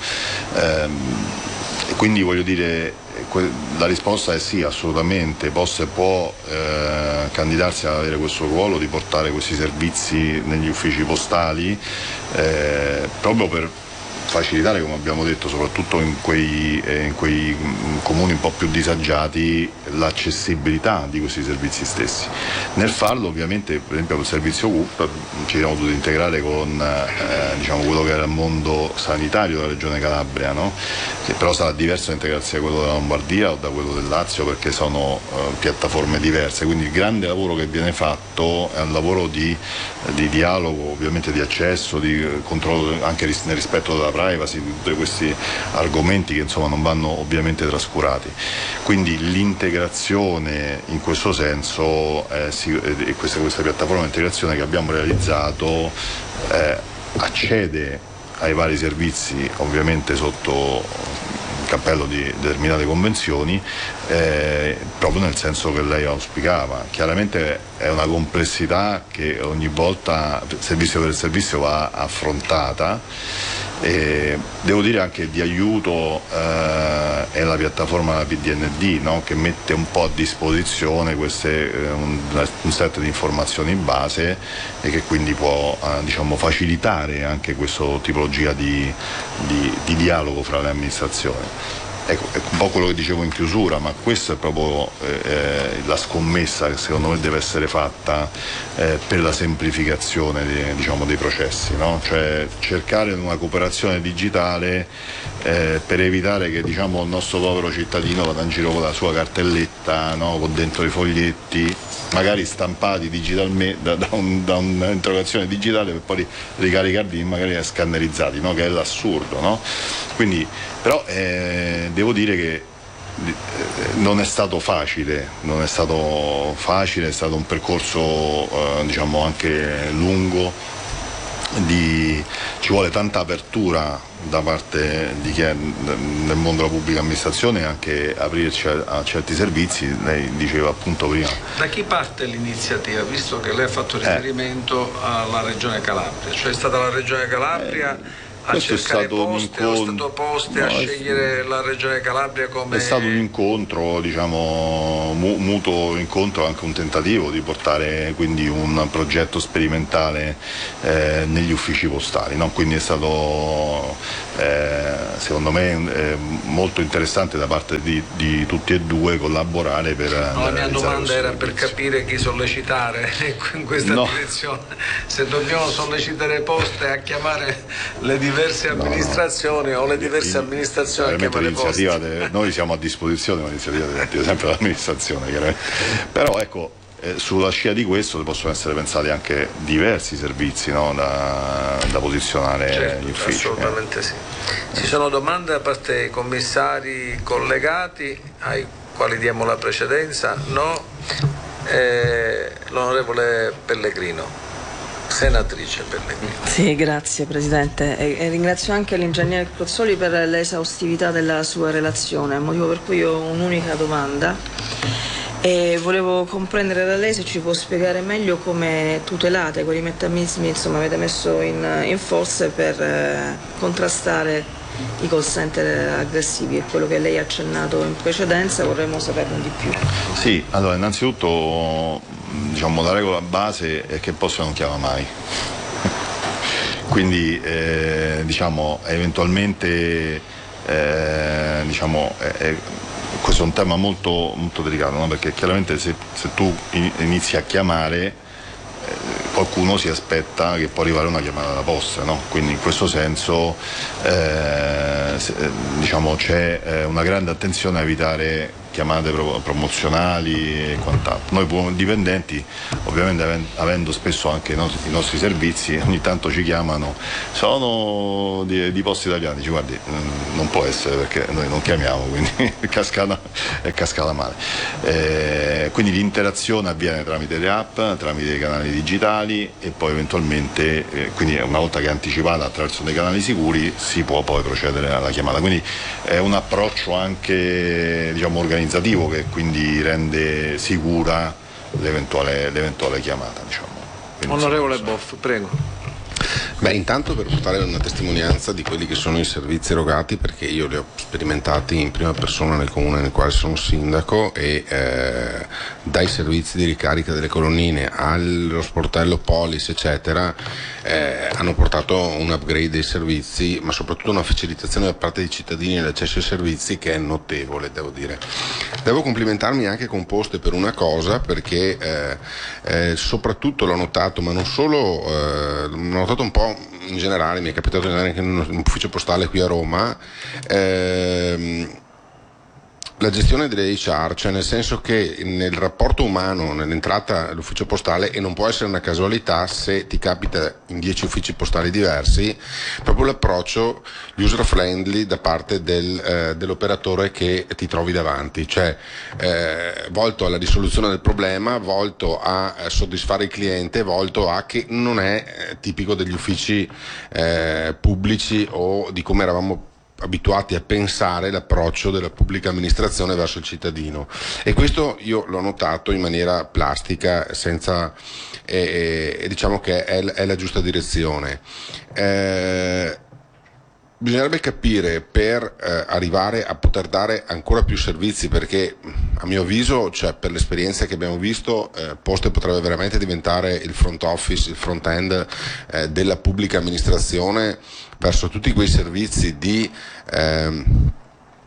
E quindi voglio dire, la risposta è sì, assolutamente. Poste può candidarsi ad avere questo ruolo di portare questi servizi negli uffici postali, proprio per facilitare, come abbiamo detto, soprattutto in quei comuni un po' più disagiati, l'accessibilità di questi servizi stessi. Nel farlo, ovviamente, per esempio, il servizio CUP ci siamo dovuti integrare con quello che era il mondo sanitario della Regione Calabria, no? Che però sarà diverso da integrarsi da quello della Lombardia o da quello del Lazio, perché sono piattaforme diverse. Quindi il grande lavoro che viene fatto è un lavoro di dialogo, ovviamente di accesso, di controllo anche nel rispetto della privacy, di tutti questi argomenti che insomma non vanno ovviamente trascurati. Quindi l'integrazione in questo senso e questa piattaforma di integrazione che abbiamo realizzato accede ai vari servizi, ovviamente sotto il cappello di determinate convenzioni, proprio nel senso che lei auspicava. Chiaramente è una complessità che ogni volta, servizio per servizio, va affrontata. Devo dire anche di aiuto è la piattaforma della PDND, no? Che mette un po' a disposizione un set di informazioni base e che quindi può facilitare anche questa tipologia di dialogo fra le amministrazioni. Ecco, è un po' quello che dicevo in chiusura, ma questa è proprio la scommessa che secondo me deve essere fatta per la semplificazione dei processi, no? Cioè cercare una cooperazione digitale per evitare che il nostro povero cittadino vada in giro con la sua cartelletta, no? Con dentro i foglietti, magari stampati digitalmente da un'interrogazione digitale per poi ricaricarli magari scannerizzati, no? Che è l'assurdo, no? Quindi, però devo dire che non è stato facile, è stato un percorso anche lungo, ci vuole tanta apertura da parte di chi è nel mondo della pubblica amministrazione, anche aprirci a certi servizi. Lei diceva appunto prima. Da chi parte l'iniziativa, visto che lei ha fatto riferimento alla Regione Calabria? Cioè è stata la Regione Calabria a cercare poste, o è stato poste a scegliere la Regione Calabria come... È stato un incontro, mutuo incontro, anche un tentativo di portare quindi un progetto sperimentale negli uffici postali, no? Quindi è stato secondo me molto interessante da parte di tutti e due collaborare per... La mia domanda era per capire chi sollecitare in questa direzione, se dobbiamo sollecitare poste a chiamare le diverse amministrazioni o le diverse amministrazioni a chiamare poste. Noi siamo a disposizione, l'iniziativa deve sempre l'amministrazione, però ecco, sulla scia di questo possono essere pensati anche diversi servizi, no? da posizionare gli uffici. Assolutamente sì. Ci sono domande da parte dei commissari collegati ai quali diamo la precedenza? No. L'onorevole Pellegrino. Senatrice Pellegrino. Sì, grazie Presidente, e ringrazio anche l'ingegnere Crozzoli per l'esaustività della sua relazione, motivo per cui ho un'unica domanda e volevo comprendere da lei se ci può spiegare meglio come tutelate quei meccanismi avete messo in forza per contrastare i call center aggressivi. È quello che lei ha accennato in precedenza, vorremmo saperne di più. Sì, allora innanzitutto la regola base è che posto non chiama mai. Quindi eventualmente questo è un tema molto, molto delicato, no? Perché chiaramente se tu inizi a chiamare qualcuno si aspetta che può arrivare una chiamata da posta, no? Quindi in questo senso c'è una grande attenzione a evitare chiamate promozionali e quant'altro. Noi come dipendenti, ovviamente avendo spesso anche i nostri servizi, ogni tanto ci chiamano, sono di Poste Italiane, dici guardi, non può essere perché noi non chiamiamo, quindi è cascata male. Quindi l'interazione avviene tramite le app, tramite i canali digitali e poi eventualmente, quindi una volta che è anticipata attraverso dei canali sicuri, si può poi procedere alla chiamata. Quindi è un approccio anche organizzativo che quindi rende sicura l'eventuale chiamata. Onorevole Boff, prego. Intanto per portare una testimonianza di quelli che sono i servizi erogati, perché io li ho sperimentati in prima persona nel comune nel quale sono sindaco e dai servizi di ricarica delle colonnine allo sportello Polis eccetera hanno portato un upgrade dei servizi, ma soprattutto una facilitazione da parte dei cittadini nell'accesso ai servizi che è notevole, devo dire. Devo complimentarmi anche con Poste per una cosa, perché soprattutto l'ho notato, ma non solo, l'ho notato un po' in generale, mi è capitato di andare anche in un ufficio postale qui a Roma, la gestione delle HR, cioè nel senso che nel rapporto umano, nell'entrata all'ufficio postale, e non può essere una casualità se ti capita in 10 uffici postali diversi, proprio l'approccio user friendly da parte dell'operatore che ti trovi davanti, cioè volto alla risoluzione del problema, volto a soddisfare il cliente, volto a che non è tipico degli uffici pubblici o di come eravamo abituati a pensare l'approccio della pubblica amministrazione verso il cittadino, e questo io l'ho notato in maniera plastica, senza diciamo che è la giusta direzione. Bisognerebbe capire per arrivare a poter dare ancora più servizi, perché a mio avviso, cioè per l'esperienza che abbiamo visto, Poste potrebbe veramente diventare il front office, il front end della pubblica amministrazione verso tutti quei servizi di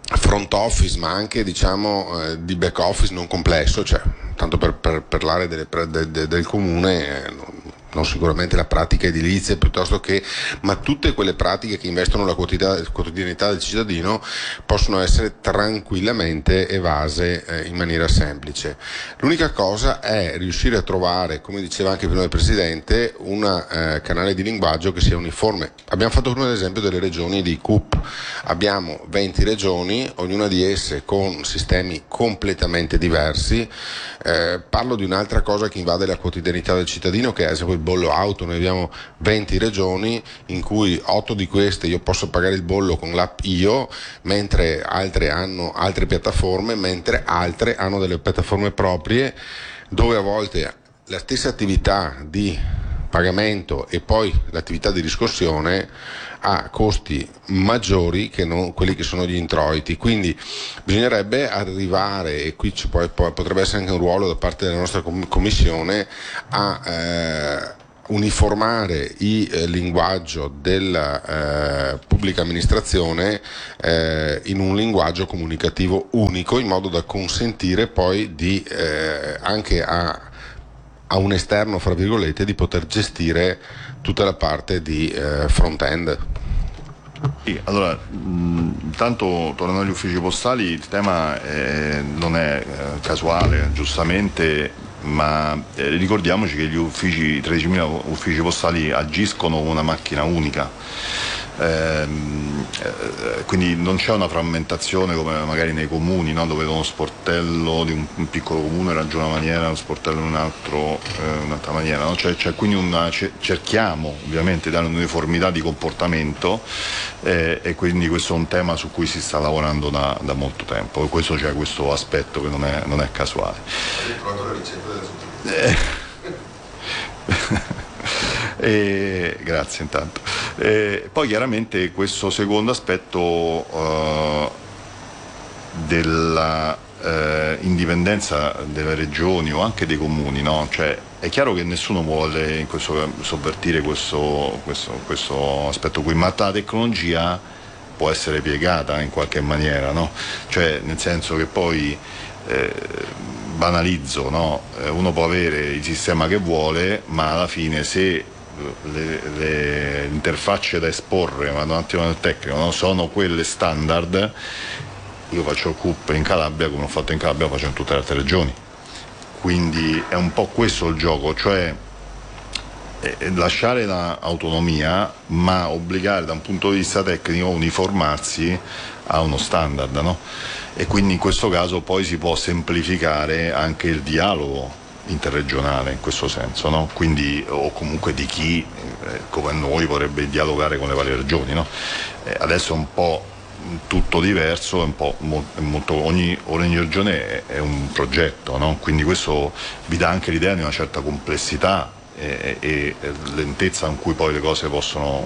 front office, ma anche diciamo di back office non complesso, cioè tanto per parlare del comune, non sicuramente la pratica edilizia piuttosto che, ma tutte quelle pratiche che investono la quotidianità del cittadino possono essere tranquillamente evase in maniera semplice. L'unica cosa è riuscire a trovare, come diceva anche prima il Presidente, un canale di linguaggio che sia uniforme. Abbiamo fatto prima l'esempio delle regioni di CUP, abbiamo 20 regioni, ognuna di esse con sistemi completamente diversi. Parlo di un'altra cosa che invade la quotidianità del cittadino, che è ad esempio il bollo auto. Noi abbiamo 20 regioni in cui 8 di queste io posso pagare il bollo con l'app Io, mentre altre hanno altre piattaforme, mentre altre hanno delle piattaforme proprie, dove a volte la stessa attività di pagamento e poi l'attività di riscossione ha costi maggiori che non quelli che sono gli introiti. Quindi bisognerebbe arrivare, e qui potrebbe essere anche un ruolo da parte della nostra commissione, a uniformare il linguaggio della pubblica amministrazione in un linguaggio comunicativo unico, in modo da consentire poi di anche a un esterno, fra virgolette, di poter gestire tutta la parte di front-end. Sì, allora, intanto tornando agli uffici postali, il tema non è casuale, giustamente, ma ricordiamoci che i 13.000 uffici postali agiscono come una macchina unica. Quindi non c'è una frammentazione come magari nei comuni, no? Dove uno sportello di un piccolo comune ragiona una maniera, uno sportello in un'altra maniera, no? C'è quindi cerchiamo ovviamente di dare un'uniformità di comportamento, e quindi questo è un tema su cui si sta lavorando da molto tempo, e c'è questo aspetto che non è casuale. Hai trovato la ricetta grazie intanto. Poi chiaramente questo secondo aspetto della indipendenza delle regioni o anche dei comuni, no? Cioè, è chiaro che nessuno vuole in questo sovvertire questo aspetto qui, ma la tecnologia può essere piegata in qualche maniera, no? Cioè, nel senso che poi banalizzo, no? Uno può avere il sistema che vuole, ma alla fine se le interfacce da esporre, vado un attimo nel tecnico, no? Sono quelle standard. Io faccio il CUP in Calabria, come ho fatto in Calabria lo faccio in tutte le altre regioni, quindi è un po' questo il gioco, cioè lasciare l'autonomia ma obbligare da un punto di vista tecnico a uniformarsi a uno standard, no? E quindi in questo caso poi si può semplificare anche il dialogo interregionale in questo senso, no? Quindi, o comunque di chi come noi vorrebbe dialogare con le varie regioni, no? Adesso è un po' tutto diverso, è un po' molto, ogni regione è un progetto, no? Quindi questo vi dà anche l'idea di una certa complessità e lentezza in cui poi le cose possono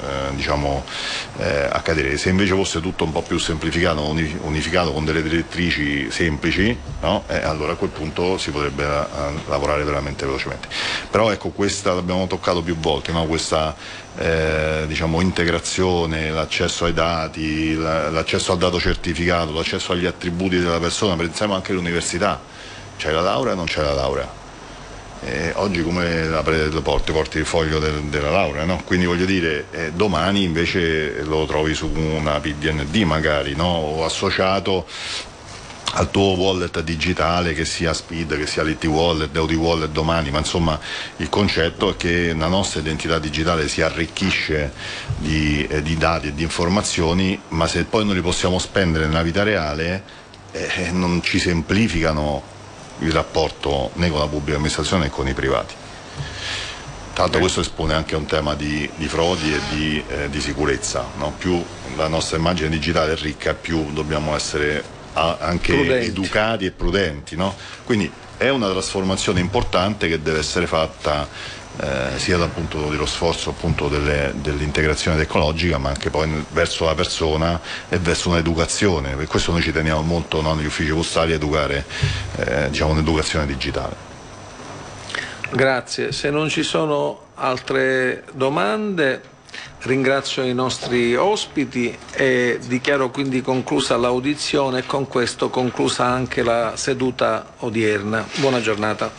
accadere. Se invece fosse tutto un po' più semplificato, unificato con delle direttrici semplici, no? Allora a quel punto si potrebbe lavorare veramente velocemente. Però ecco, questa l'abbiamo toccato più volte, no? Questa integrazione, l'accesso ai dati, l'accesso al dato certificato, l'accesso agli attributi della persona. Pensiamo anche all'università, c'è la laurea o non c'è la laurea? Oggi come porti il foglio della laurea, no? Quindi voglio dire, domani invece lo trovi su una PDND magari, no? O associato al tuo wallet digitale, che sia Speed, che sia l'IT Wallet, Audi Wallet domani, ma insomma il concetto è che la nostra identità digitale si arricchisce di dati e di informazioni, ma se poi non li possiamo spendere nella vita reale, non ci semplificano il rapporto né con la pubblica amministrazione né con i privati. Tra l'altro questo espone anche a un tema di frodi e di sicurezza, no? Più la nostra immagine digitale è ricca, più dobbiamo essere anche educati e prudenti, no? Quindi è una trasformazione importante che deve essere fatta sia dal punto dello sforzo appunto dell'integrazione tecnologica, ma anche poi verso la persona e verso un'educazione. Per questo noi ci teniamo molto, no, negli uffici postali a educare un'educazione digitale. Grazie. Se non ci sono altre domande, ringrazio i nostri ospiti e dichiaro quindi conclusa l'audizione e con questo conclusa anche la seduta odierna. Buona giornata.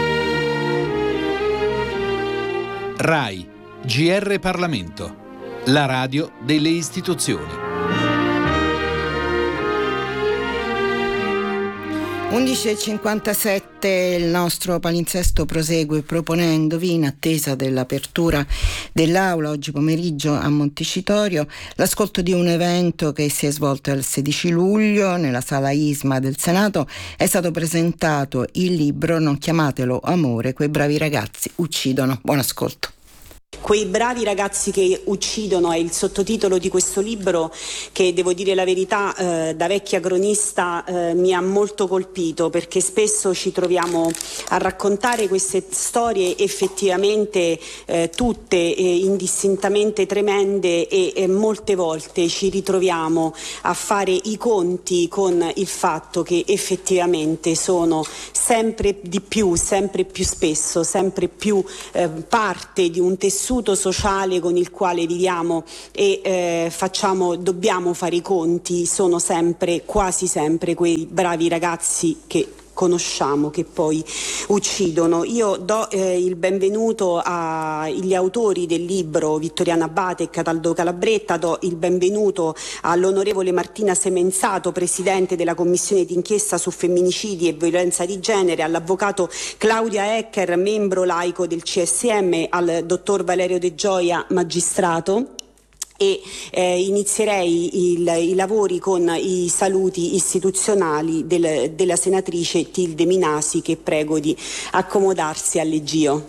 RAI, GR Parlamento, la radio delle istituzioni. 11.57 il nostro palinsesto prosegue proponendovi, in attesa dell'apertura dell'aula oggi pomeriggio a Montecitorio, l'ascolto di un evento che si è svolto il 16 luglio nella sala ISMA del Senato. È stato presentato il libro Non chiamatelo amore, quei bravi ragazzi uccidono. Buon ascolto. Quei bravi ragazzi che uccidono è il sottotitolo di questo libro che, devo dire la verità, da vecchia cronista mi ha molto colpito, perché spesso ci troviamo a raccontare queste storie effettivamente tutte indistintamente tremende e molte volte ci ritroviamo a fare i conti con il fatto che effettivamente sono sempre di più, sempre più spesso, sempre più parte di un tessuto sociale con il quale viviamo e dobbiamo fare i conti. Sono sempre, quasi sempre, quei bravi ragazzi che conosciamo che poi uccidono. Io do il benvenuto agli autori del libro, Vittoriano Abate e Cataldo Calabretta, do il benvenuto all'onorevole Martina Semenzato, presidente della commissione d'inchiesta su femminicidi e violenza di genere, all'avvocato Claudia Ecker, membro laico del CSM, al dottor Valerio De Gioia, magistrato. E inizierei i lavori con i saluti istituzionali della senatrice Tilde Minasi, che prego di accomodarsi al leggio.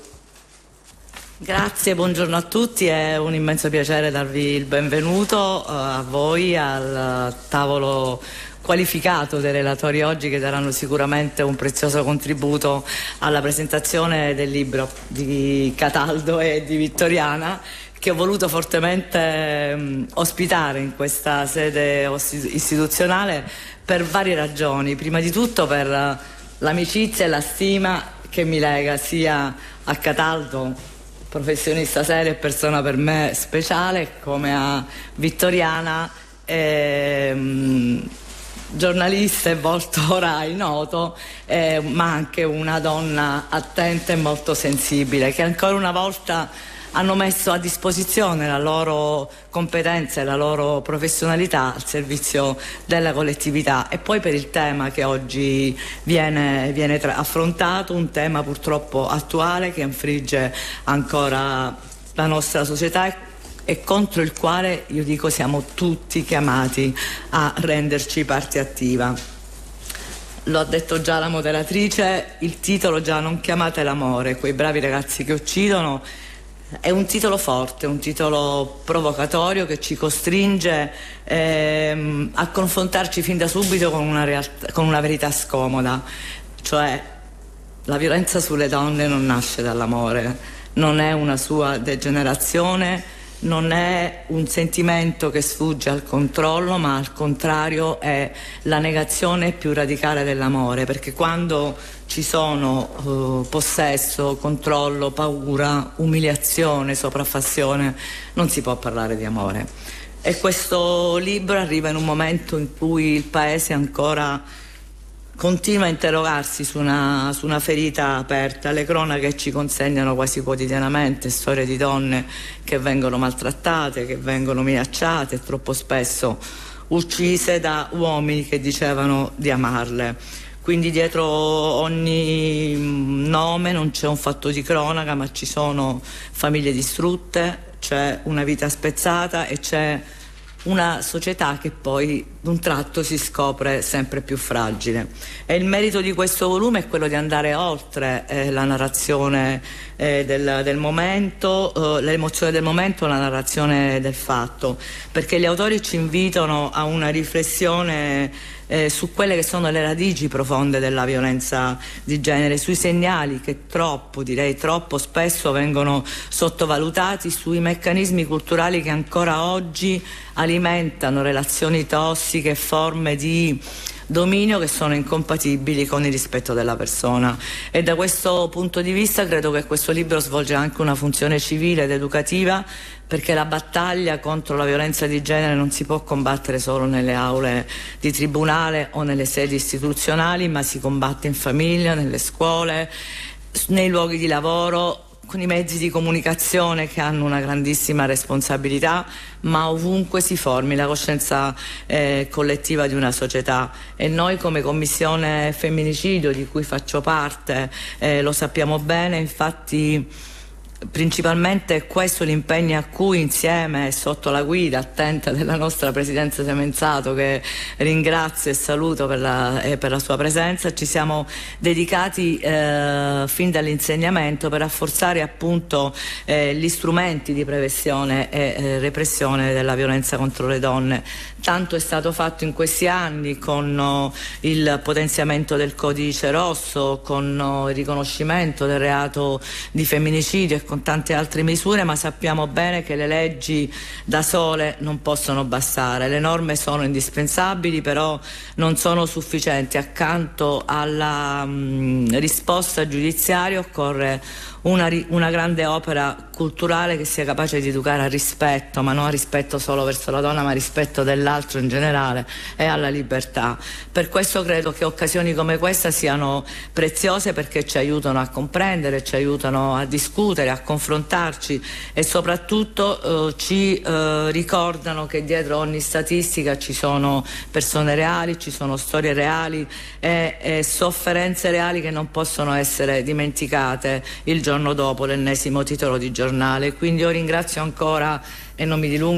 Grazie, buongiorno a tutti, è un immenso piacere darvi il benvenuto a voi al tavolo qualificato dei relatori oggi, che daranno sicuramente un prezioso contributo alla presentazione del libro di Cataldo e di Vittoriana, che ho voluto fortemente ospitare in questa sede istituzionale per varie ragioni. Prima di tutto per l'amicizia e la stima che mi lega sia a Cataldo, professionista serio e persona per me speciale, come a Vittoriana, giornalista e volto Rai noto, ma anche una donna attenta e molto sensibile, che ancora una volta hanno messo a disposizione la loro competenza e la loro professionalità al servizio della collettività. E poi per il tema che oggi viene affrontato, un tema purtroppo attuale che infligge ancora la nostra società e contro il quale io dico siamo tutti chiamati a renderci parte attiva. Lo ha detto già la moderatrice, il titolo già Non chiamate l'amore, quei bravi ragazzi che uccidono, è un titolo forte, un titolo provocatorio che ci costringe a confrontarci fin da subito con una verità scomoda, cioè la violenza sulle donne non nasce dall'amore, non è una sua degenerazione, non è un sentimento che sfugge al controllo, ma al contrario è la negazione più radicale dell'amore, perché quando ci sono possesso, controllo, paura, umiliazione, sopraffazione, non si può parlare di amore. E questo libro arriva in un momento in cui il Paese ancora continua a interrogarsi su una ferita aperta. Le cronache ci consegnano quasi quotidianamente storie di donne che vengono maltrattate, che vengono minacciate e troppo spesso uccise da uomini che dicevano di amarle. Quindi dietro ogni nome non c'è un fatto di cronaca, ma ci sono famiglie distrutte, c'è una vita spezzata e c'è una società che poi d'un tratto si scopre sempre più fragile. E il merito di questo volume è quello di andare oltre la narrazione del momento, l'emozione del momento, la narrazione del fatto, perché gli autori ci invitano a una riflessione su quelle che sono le radici profonde della violenza di genere, sui segnali che troppo spesso vengono sottovalutati, sui meccanismi culturali che ancora oggi alimentano relazioni tossiche, forme di dominio che sono incompatibili con il rispetto della persona. E da questo punto di vista credo che questo libro svolge anche una funzione civile ed educativa, perché la battaglia contro la violenza di genere non si può combattere solo nelle aule di tribunale o nelle sedi istituzionali, ma si combatte in famiglia, nelle scuole, nei luoghi di lavoro, con i mezzi di comunicazione che hanno una grandissima responsabilità, ma ovunque si formi la coscienza collettiva di una società. E noi come Commissione Femminicidio, di cui faccio parte, lo sappiamo bene. Infatti principalmente è questo l'impegno a cui, insieme e sotto la guida attenta della nostra Presidenza Semenzato, che ringrazio e saluto per la sua presenza, ci siamo dedicati fin dall'insegnamento per rafforzare appunto gli strumenti di prevenzione e repressione della violenza contro le donne. Tanto è stato fatto in questi anni con il potenziamento del codice rosso, con il riconoscimento del reato di femminicidio e con tante altre misure, ma sappiamo bene che le leggi da sole non possono bastare. Le norme sono indispensabili, però non sono sufficienti. Accanto alla risposta giudiziaria occorre una grande opera culturale che sia capace di educare al rispetto, ma non al rispetto solo verso la donna, ma al rispetto dell'altro in generale e alla libertà. Per questo credo che occasioni come questa siano preziose, perché ci aiutano a comprendere, ci aiutano a discutere, a confrontarci e soprattutto ci ricordano che dietro ogni statistica ci sono persone reali, ci sono storie reali e sofferenze reali che non possono essere dimenticate il giorno dopo l'ennesimo titolo di giornale. Quindi io ringrazio ancora e non mi dilungo